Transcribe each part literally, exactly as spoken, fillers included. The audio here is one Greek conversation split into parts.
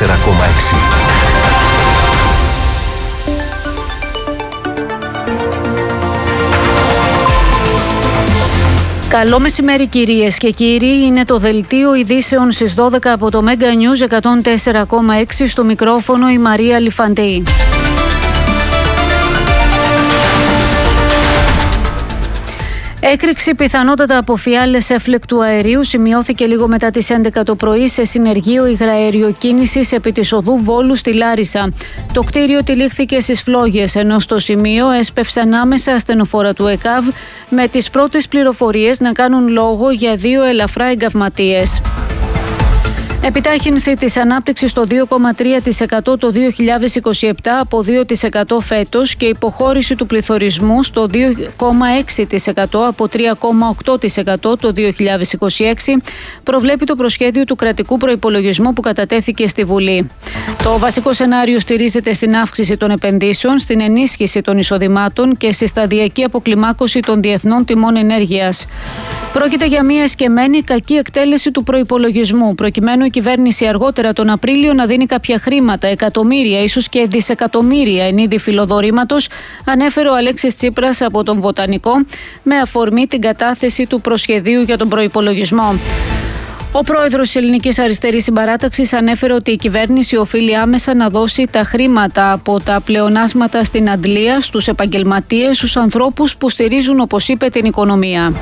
τέσσερα κόμμα έξι. Καλό μεσημέρι κυρίες και κύριοι, είναι το δελτίο ειδήσεων στις δώδεκα από το Mega News εκατόν τέσσερα κόμμα έξι, στο μικρόφωνο η Μαρία Λιφαντή. Έκρηξη πιθανότατα από φιάλες έφλεκτου αερίου σημειώθηκε λίγο μετά τις έντεκα το πρωί σε συνεργείο υγραεριοκίνησης επί της οδού Βόλου στη Λάρισα. Το κτίριο τυλίχθηκε στις φλόγες, ενώ στο σημείο έσπευσαν άμεσα ασθενοφόρα του ΕΚΑΒ, με τις πρώτες πληροφορίες να κάνουν λόγο για δύο ελαφρά εγκαυματίες. Επιτάχυνση της ανάπτυξης στο δύο κόμμα τρία τοις εκατό το δύο χιλιάδες είκοσι επτά από δύο τοις εκατό φέτος και υποχώρηση του πληθωρισμού στο δύο κόμμα έξι τοις εκατό από τρία κόμμα οκτώ τοις εκατό το δύο χιλιάδες είκοσι έξι προβλέπει το προσχέδιο του κρατικού προϋπολογισμού που κατατέθηκε στη Βουλή. Το βασικό σενάριο στηρίζεται στην αύξηση των επενδύσεων, στην ενίσχυση των εισοδημάτων και στη σταδιακή αποκλιμάκωση των διεθνών τιμών ενέργειας. Πρόκειται για μια εσκεμμένη κακή εκτέλεση του προϋπολογισμού, προκειμένου η κυβέρνηση αργότερα τον Απρίλιο να δίνει κάποια χρήματα, εκατομμύρια, ίσως και δισεκατομμύρια εν είδη φιλοδορήματος, ανέφερε ο Αλέξης Τσίπρας από τον Βοτανικό, με αφορμή την κατάθεση του προσχεδίου για τον προϋπολογισμό. Ο πρόεδρος της Ελληνικής Αριστερής Συμπαράταξης ανέφερε ότι η κυβέρνηση οφείλει άμεσα να δώσει τα χρήματα από τα πλεονάσματα στην αντλία στους επαγγελματίες, στους ανθρώπους που στηρίζουν, όπως είπε, την οικονομία.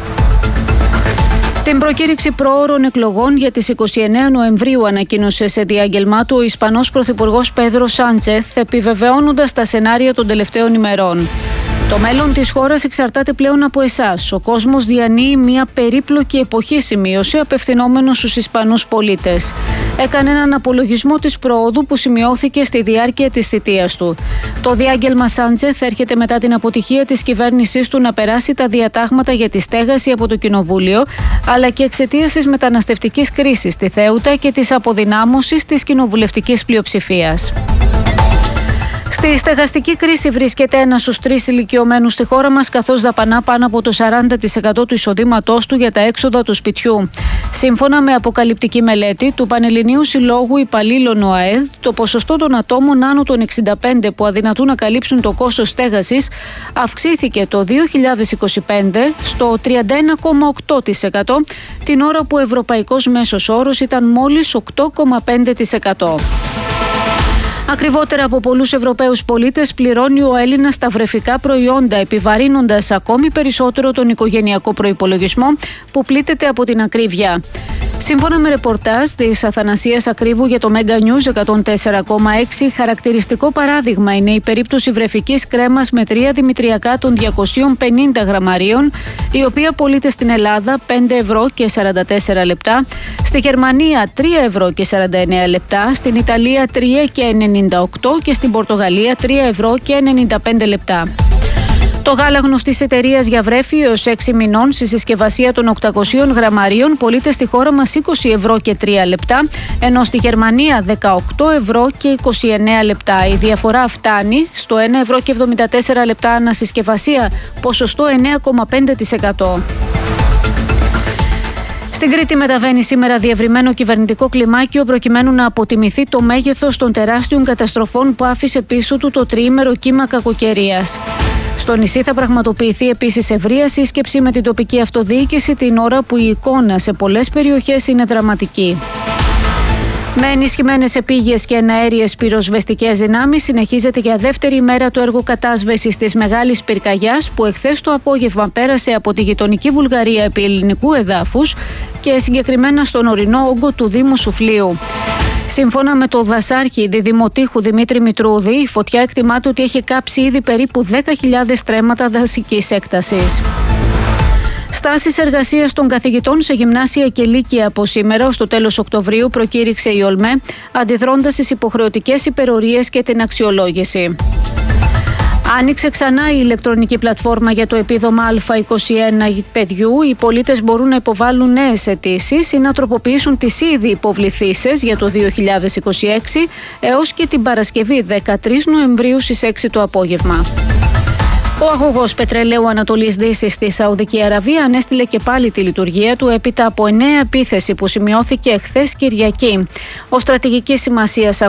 Την προκήρυξη προώρων εκλογών για τις είκοσι εννέα Νοεμβρίου ανακοίνωσε σε διάγγελμά του ο Ισπανός Πρωθυπουργός Πέδρο Σάντσεθ, επιβεβαιώνοντας τα σενάρια των τελευταίων ημερών. Το μέλλον της χώρας εξαρτάται πλέον από εσάς. Ο κόσμος διανύει μια περίπλοκη εποχή, σημείωσε, απευθυνόμενος στους Ισπανούς πολίτες. Έκανε έναν απολογισμό της προόδου που σημειώθηκε στη διάρκεια της θητείας του. Το διάγγελμα Σάντσεθ έρχεται μετά την αποτυχία της κυβέρνησής του να περάσει τα διατάγματα για τη στέγαση από το Κοινοβούλιο, αλλά και εξαιτίας της μεταναστευτικής κρίσης στη Θέουτα και της αποδυνάμωσης της κοινοβουλευτικής πλειοψηφίας. Στη στεγαστική κρίση βρίσκεται ένας στους τρεις ηλικιωμένους στη χώρα μας, καθώς δαπανά πάνω από το σαράντα τοις εκατό του εισοδήματός του για τα έξοδα του σπιτιού. Σύμφωνα με αποκαλυπτική μελέτη του Πανελληνίου Συλλόγου Υπαλλήλων ΟΑΕΔ, το ποσοστό των ατόμων άνω των εξήντα πέντε που αδυνατούν να καλύψουν το κόστος στέγασης αυξήθηκε το δύο χιλιάδες είκοσι πέντε στο τριάντα ένα κόμμα οκτώ τοις εκατό, την ώρα που ο ευρωπαϊκός μέσος όρος ήταν μόλις οκτώ κόμμα πέντε τοις εκατό. Ακριβότερα από πολλούς Ευρωπαίους πολίτες πληρώνει ο Έλληνας τα βρεφικά προϊόντα, επιβαρύνοντας ακόμη περισσότερο τον οικογενειακό προϋπολογισμό που πλήττεται από την ακρίβεια. Σύμφωνα με ρεπορτάζ της Αθανασίας Ακρίβου για το Mega News εκατόν τέσσερα κόμμα έξι, χαρακτηριστικό παράδειγμα είναι η περίπτωση βρεφικής κρέμας με τρία δημητριακά των διακόσια πενήντα γραμμαρίων, η οποία πωλείται στην Ελλάδα πέντε ευρώ και σαράντα τέσσερα λεπτά, στη Γερμανία τρία ευρώ και σαράντα εννέα λεπτά, στην Ιταλία τρία και ενενήντα οκτώ και στην Πορτογαλία τρία ευρώ και ενενήντα πέντε λεπτά. Το γάλα γνωστής εταιρείας για βρέφη έως έξι μηνών στη συσκευασία των οκτακόσια γραμμαρίων πωλείται στη χώρα μας είκοσι ευρώ και τρία λεπτά, ενώ στη Γερμανία δεκαοκτώ ευρώ και είκοσι εννέα λεπτά. Η διαφορά φτάνει στο ένα ευρώ και εβδομήντα τέσσερα λεπτά ανά συσκευασία, ποσοστό εννέα κόμμα πέντε τοις εκατό. Στην Κρήτη μεταβαίνει σήμερα διευρυμένο κυβερνητικό κλιμάκιο προκειμένου να αποτιμηθεί το μέγεθος των τεράστιων καταστροφών που άφησε πίσω του το τριήμερο κύμα κακοκαιρίας. Στο νησί θα πραγματοποιηθεί επίσης ευρεία σύσκεψη με την τοπική αυτοδιοίκηση, την ώρα που η εικόνα σε πολλές περιοχές είναι δραματική. Με ενισχυμένες επίγειες και εναέριες πυροσβεστικές δυνάμεις συνεχίζεται για δεύτερη ημέρα το έργο κατάσβεσης της Μεγάλης Πυρκαγιάς, που εχθές το απόγευμα πέρασε από τη γειτονική Βουλγαρία επί ελληνικού εδάφους και συγκεκριμένα στον ορεινό όγκο του Δήμου Σουφλίου. Σύμφωνα με το δασάρχη διδημοτήχου Δημήτρη Μητρούδη, η φωτιά εκτιμάται ότι έχει κάψει ήδη περίπου δέκα χιλιάδες στρέμματα δασικής έκτασης. Στάσεις εργασίας των καθηγητών σε γυμνάσια και λύκεια από σήμερα ως το τέλος Οκτωβρίου προκήρυξε η ΟΛΜΕ, αντιδρώντας στις υποχρεωτικές υπερορίες και την αξιολόγηση. Άνοιξε ξανά η ηλεκτρονική πλατφόρμα για το επίδομα Α είκοσι ένα παιδιού. Οι πολίτες μπορούν να υποβάλουν νέες αιτήσεις ή να τροποποιήσουν τις ήδη υποβληθήσεις για το δύο χιλιάδες είκοσι έξι έως και την Παρασκευή δεκατρείς Νοεμβρίου στις έξι το απόγευμα. Ο αγωγός πετρελαίου Ανατολής Δύσης στη Σαουδική Αραβία ανέστηλε και πάλι τη λειτουργία του έπειτα από νέα επίθεση που σημειώθηκε χθες Κυριακή. Ο στρατηγικής σημασίας